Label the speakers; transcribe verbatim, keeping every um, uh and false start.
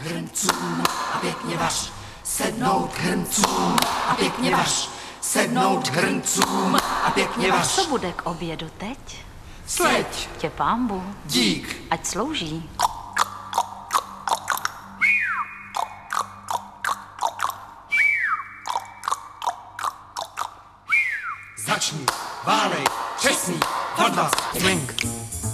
Speaker 1: hrncům a pěkně vař. Sednout hrncům a pěkně vař. Sednout hrncům a pěkně
Speaker 2: A
Speaker 1: vař.
Speaker 2: co bude k obědu teď?
Speaker 1: Sleď,
Speaker 2: Tě pánbu,
Speaker 1: dík,
Speaker 2: ať slouží.
Speaker 1: začni, válej, čestný, hodnost, drink.